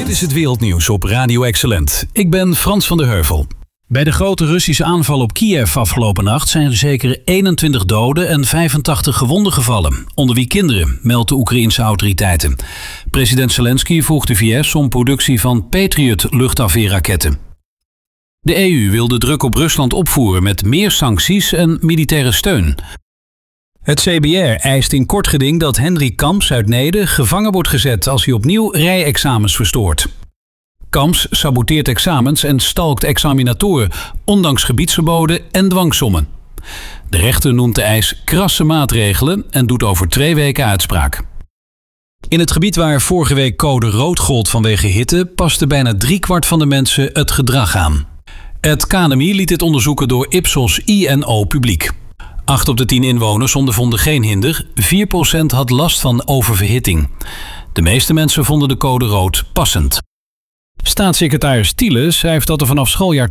Dit is het wereldnieuws op Radio Excellent. Ik ben Frans van der Heuvel. Bij de grote Russische aanval op Kiev afgelopen nacht zijn er zeker 21 doden en 85 gewonden gevallen. Onder wie kinderen, meldt de Oekraïense autoriteiten. President Zelensky vroeg de VS om productie van Patriot luchtafweerraketten. De EU wil de druk op Rusland opvoeren met meer sancties en militaire steun. Het CBR eist in kort geding dat Henry Kamps uit Neede gevangen wordt gezet als hij opnieuw rijexamens verstoort. Kamps saboteert examens en stalkt examinatoren, ondanks gebiedsverboden en dwangsommen. De rechter noemt de eis krasse maatregelen en doet over 2 weken uitspraak. In het gebied waar vorige week code rood gold vanwege hitte, paste bijna 3/4 van de mensen het gedrag aan. Het KNMI liet dit onderzoeken door Ipsos INO Publiek. 8 op de 10 inwoners ondervonden geen hinder, 4% had last van oververhitting. De meeste mensen vonden de code rood passend. Staatssecretaris Thiele schrijft dat er vanaf schooljaar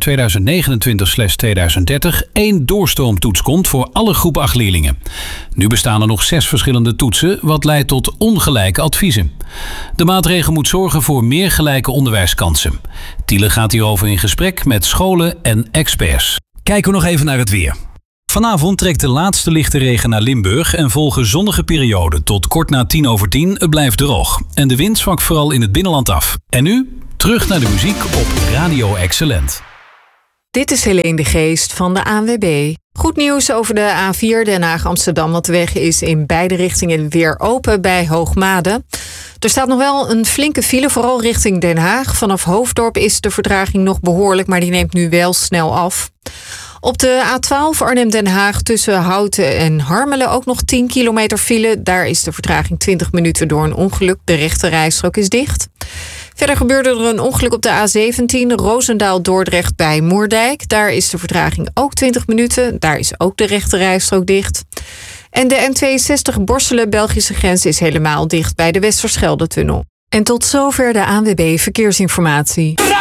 2029/2030 één doorstroomtoets komt voor alle groep 8 leerlingen. Nu bestaan er nog 6 verschillende toetsen, wat leidt tot ongelijke adviezen. De maatregel moet zorgen voor meer gelijke onderwijskansen. Thiele gaat hierover in gesprek met scholen en experts. Kijken we nog even naar het weer. Vanavond trekt de laatste lichte regen naar Limburg en volgen zonnige perioden tot kort na 10:10. Het blijft droog en de wind zwakt vooral in het binnenland af. En nu terug naar de muziek op Radio Excellent. Dit is Helene de Geest van de ANWB. Goed nieuws over de A4 Den Haag-Amsterdam, want de weg is in beide richtingen weer open bij Hoogmade. Er staat nog wel een flinke file, vooral richting Den Haag. Vanaf Hoofddorp is de vertraging nog behoorlijk, maar die neemt nu wel snel af. Op de A12 Arnhem-Den Haag tussen Houten en Harmelen ook nog 10 kilometer file. Daar is de vertraging 20 minuten door een ongeluk. De rechte rijstrook is dicht. Verder gebeurde er een ongeluk op de A17 Roosendaal-Dordrecht bij Moerdijk. Daar is de vertraging ook 20 minuten. Daar is ook de rechte rijstrook dicht. En de N62 Borselen-Belgische grens is helemaal dicht bij de Westerschelde-tunnel. En tot zover de ANWB Verkeersinformatie.